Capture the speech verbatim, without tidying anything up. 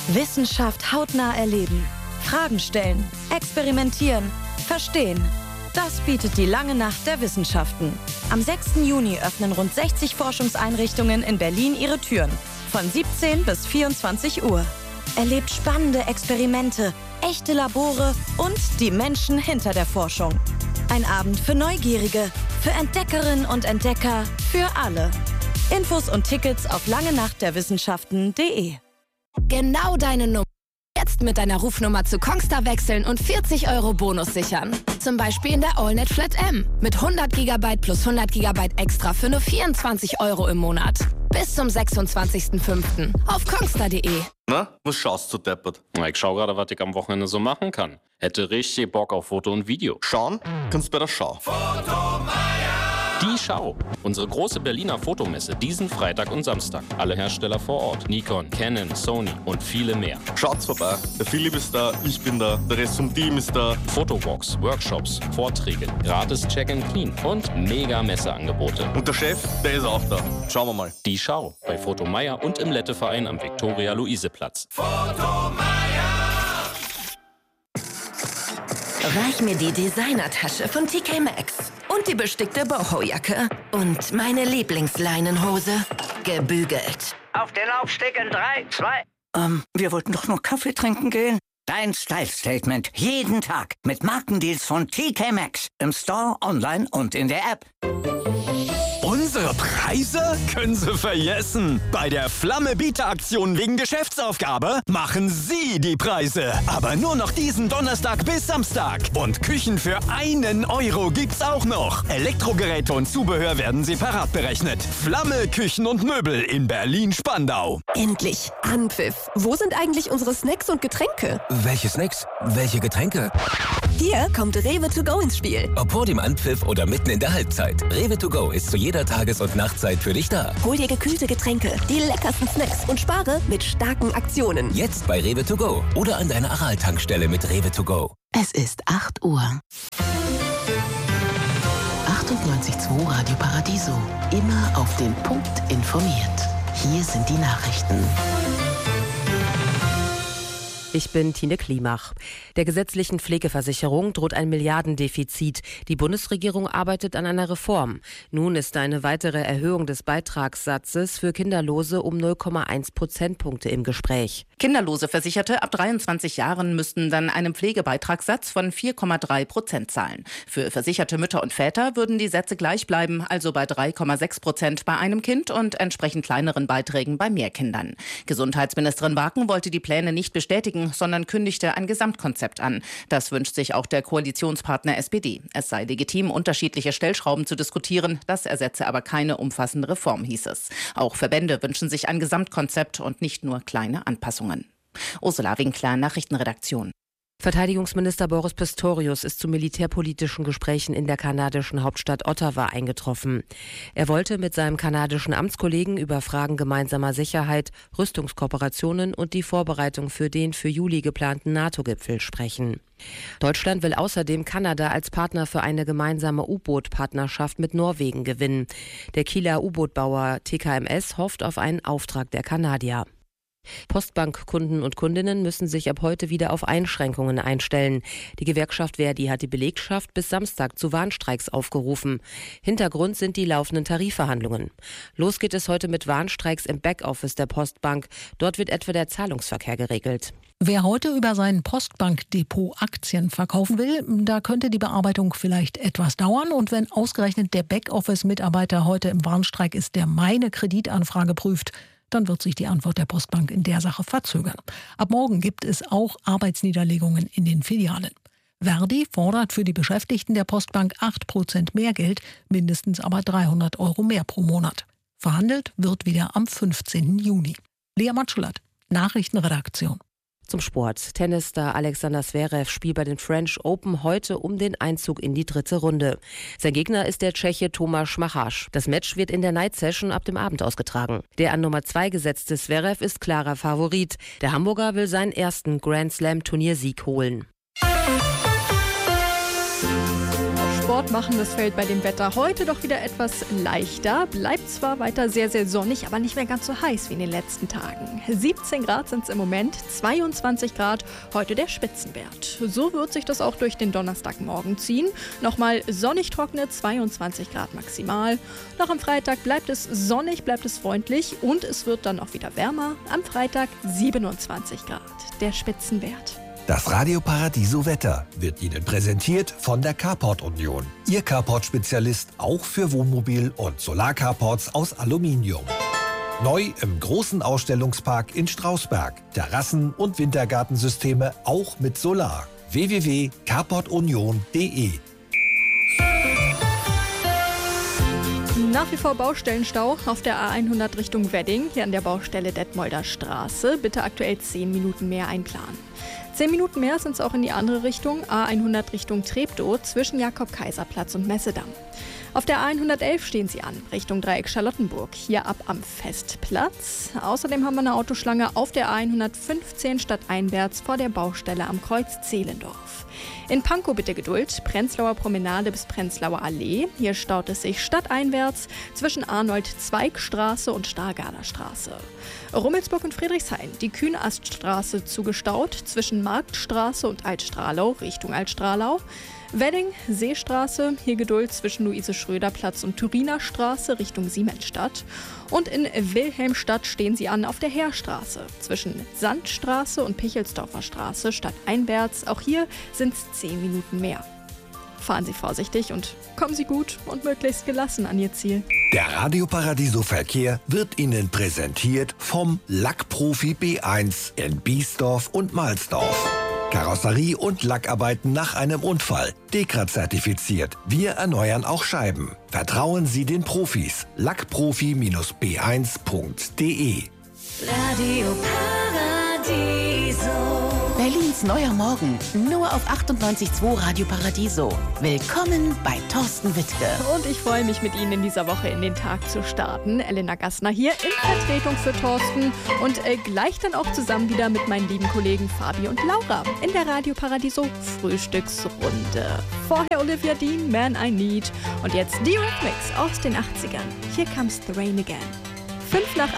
Wissenschaft hautnah erleben. Fragen stellen, experimentieren, verstehen. Das bietet die lange Nacht der Wissenschaften. Am sechsten Juni öffnen rund sechzig Forschungseinrichtungen in Berlin ihre Türen. Von siebzehn bis vierundzwanzig Uhr. Erlebt spannende Experimente, echte Labore und die Menschen hinter der Forschung. Ein Abend für Neugierige, für Entdeckerinnen und Entdecker, für alle. Infos und Tickets auf langenachtderwissenschaften punkt de. Genau deine Nummer. Jetzt mit deiner Rufnummer zu Kongstar wechseln und vierzig Euro Bonus sichern. Zum Beispiel in der AllNet Flat M. Mit hundert Gigabyte plus hundert Gigabyte extra für nur vierundzwanzig Euro im Monat. Bis zum sechsundzwanzigsten fünften auf kongstar punkt de. Na, was schaust du deppert? Na, ich schau gerade, was ich am Wochenende so machen kann. Hätte richtig Bock auf Foto und Video. Schauen kannst bei der Schau. Die Schau. Unsere große Berliner Fotomesse diesen Freitag und Samstag. Alle Hersteller vor Ort. Nikon, Canon, Sony und viele mehr. Schaut's vorbei. Der Philipp ist da, ich bin da, der Rest vom Team ist da. Fotowalks, Workshops, Vorträge, gratis Check and Clean und mega Messeangebote. Und der Chef, der ist auch da. Schauen wir mal. Die Schau. Bei Fotomeier und im Letteverein am Viktoria-Luise-Platz. Reich mir die Designertasche von T K Maxx und die bestickte Boho-Jacke und meine Lieblingsleinenhose, gebügelt. Auf den Laufsteg in drei, zwei. Ähm, wir wollten doch nur Kaffee trinken gehen. Dein Style-Statement jeden Tag mit Markendeals von T K Maxx im Store, online und in der App. Unsere Preise können Sie vergessen. Bei der Flamme-Bieter-Aktion wegen Geschäftsaufgabe machen Sie die Preise. Aber nur noch diesen Donnerstag bis Samstag. Und Küchen für einen Euro gibt's auch noch. Elektrogeräte und Zubehör werden separat berechnet. Flamme, Küchen und Möbel in Berlin-Spandau. Endlich Anpfiff. Wo sind eigentlich unsere Snacks und Getränke? Welche Snacks? Welche Getränke? Hier kommt Rewe to go ins Spiel. Ob vor dem Anpfiff oder mitten in der Halbzeit. Rewe to go ist zu jeder Tages- und Nachtzeit für dich da. Hol dir gekühlte Getränke, die leckersten Snacks und spare mit starken Aktionen. Jetzt bei Rewe to go oder an deiner Aral-Tankstelle mit Rewe to go. Es ist acht Uhr. achtundneunzig Komma zwei Radio Paradiso. Immer auf den Punkt informiert. Hier sind die Nachrichten. Ich bin Tine Klimach. Der gesetzlichen Pflegeversicherung droht ein Milliardendefizit. Die Bundesregierung arbeitet an einer Reform. Nun ist eine weitere Erhöhung des Beitragssatzes für Kinderlose um null Komma eins Prozentpunkte im Gespräch. Kinderlose Versicherte ab dreiundzwanzig Jahren müssten dann einen Pflegebeitragssatz von vier Komma drei Prozent zahlen. Für versicherte Mütter und Väter würden die Sätze gleich bleiben, also bei drei Komma sechs Prozent bei einem Kind und entsprechend kleineren Beiträgen bei mehr Kindern. Gesundheitsministerin Waken wollte die Pläne nicht bestätigen, sondern kündigte ein Gesamtkonzept an. Das wünscht sich auch der Koalitionspartner S P D. Es sei legitim, unterschiedliche Stellschrauben zu diskutieren. Das ersetze aber keine umfassende Reform, hieß es. Auch Verbände wünschen sich ein Gesamtkonzept und nicht nur kleine Anpassungen. Ursula Winkler, Nachrichtenredaktion. Verteidigungsminister Boris Pistorius ist zu militärpolitischen Gesprächen in der kanadischen Hauptstadt Ottawa eingetroffen. Er wollte mit seinem kanadischen Amtskollegen über Fragen gemeinsamer Sicherheit, Rüstungskooperationen und die Vorbereitung für den für Juli geplanten NATO-Gipfel sprechen. Deutschland will außerdem Kanada als Partner für eine gemeinsame U-Boot-Partnerschaft mit Norwegen gewinnen. Der Kieler U-Boot-Bauer T K M S hofft auf einen Auftrag der Kanadier. Postbankkunden und Kundinnen müssen sich ab heute wieder auf Einschränkungen einstellen. Die Gewerkschaft Verdi hat die Belegschaft bis Samstag zu Warnstreiks aufgerufen. Hintergrund sind die laufenden Tarifverhandlungen. Los geht es heute mit Warnstreiks im Backoffice der Postbank. Dort wird etwa der Zahlungsverkehr geregelt. Wer heute über sein Postbankdepot Aktien verkaufen will, da könnte die Bearbeitung vielleicht etwas dauern. Und wenn ausgerechnet der Backoffice-Mitarbeiter heute im Warnstreik ist, der meine Kreditanfrage prüft, dann wird sich die Antwort der Postbank in der Sache verzögern. Ab morgen gibt es auch Arbeitsniederlegungen in den Filialen. Verdi fordert für die Beschäftigten der Postbank acht Prozent mehr Geld, mindestens aber dreihundert Euro mehr pro Monat. Verhandelt wird wieder am fünfzehnten Juni. Lea Matschulat, Nachrichtenredaktion. Zum Sport. Tennisstar Alexander Zverev spielt bei den French Open heute um den Einzug in die dritte Runde. Sein Gegner ist der Tscheche Tomáš Machač. Das Match wird in der Night Session ab dem Abend ausgetragen. Der an Nummer zwei gesetzte Zverev ist klarer Favorit. Der Hamburger will seinen ersten Grand Slam Turniersieg holen. Sport machen, das fällt bei dem Wetter heute doch wieder etwas leichter. Bleibt zwar weiter sehr, sehr sonnig, aber nicht mehr ganz so heiß wie in den letzten Tagen. siebzehn Grad sind es im Moment, zweiundzwanzig Grad heute der Spitzenwert. So wird sich das auch durch den Donnerstagmorgen ziehen. Nochmal sonnig trockene, zweiundzwanzig Grad maximal. Noch am Freitag bleibt es sonnig, bleibt es freundlich und es wird dann auch wieder wärmer. Am Freitag siebenundzwanzig Grad, der Spitzenwert. Das Radio Paradiso Wetter wird Ihnen präsentiert von der Carport Union. Ihr Carport-Spezialist auch für Wohnmobil- und Solar-Carports aus Aluminium. Neu im großen Ausstellungspark in Strausberg. Terrassen- und Wintergartensysteme auch mit Solar. w w w punkt carport union punkt d e. Nach wie vor Baustellenstau auf der A hundert Richtung Wedding, hier an der Baustelle Detmolder Straße. Bitte aktuell zehn Minuten mehr einplanen. zehn Minuten mehr sind es auch in die andere Richtung, A hundert Richtung Treptow zwischen Jakob-Kaiser-Platz und Messedamm. Auf der A hundertelf stehen Sie an, Richtung Dreieck Charlottenburg, hier ab am Festplatz. Außerdem haben wir eine Autoschlange auf der A hundertfünfzehn stadteinwärts vor der Baustelle am Kreuz Zehlendorf. In Pankow bitte Geduld, Prenzlauer Promenade bis Prenzlauer Allee. Hier staut es sich stadteinwärts zwischen Arnold-Zweig-Straße und Stargarder Straße. Rummelsburg und Friedrichshain, die Kühnaststraße zugestaut zwischen Marktstraße und Altstralau Richtung Altstralau. Wedding, Seestraße, hier Geduld zwischen Luise-Schröder-Platz und Turiner Straße Richtung Siemensstadt. Und in Wilhelmstadt stehen Sie an auf der Heerstraße zwischen Sandstraße und Pichelsdorfer Straße stadteinwärts. Auch hier sind es zehn Minuten mehr. Fahren Sie vorsichtig und kommen Sie gut und möglichst gelassen an Ihr Ziel. Der Radio Paradiso Verkehr wird Ihnen präsentiert vom Lackprofi B eins in Biesdorf und Mahlsdorf. Karosserie und Lackarbeiten nach einem Unfall. Dekra-zertifiziert. Wir erneuern auch Scheiben. Vertrauen Sie den Profis. lackprofi B eins punkt d e. Radio Paradiso. Berlins neuer Morgen, nur auf achtundneunzig Komma zwei Radio Paradiso. Willkommen bei Thorsten Wittke. Und ich freue mich, mit Ihnen in dieser Woche in den Tag zu starten. Elena Gassner hier in Vertretung für Thorsten und äh, gleich dann auch zusammen wieder mit meinen lieben Kollegen Fabi und Laura in der Radio Paradiso Frühstücksrunde. Vorher Olivia Dean, Man I Need und jetzt die Rhythmics aus den achtzigern. Here Comes the Rain Again. Fünf nach